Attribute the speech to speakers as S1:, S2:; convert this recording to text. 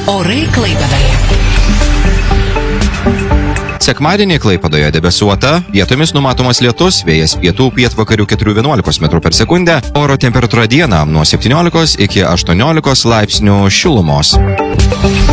S1: Orai Klaipėdoje.
S2: Sekmadienį Klaipėdoje debesuota, vietomis numatomas lietus, vėjas pietų pietvakarių 4–11 metrų per sekundę, oro temperatūra dieną nuo 17 iki 18 laipsnių šilumos.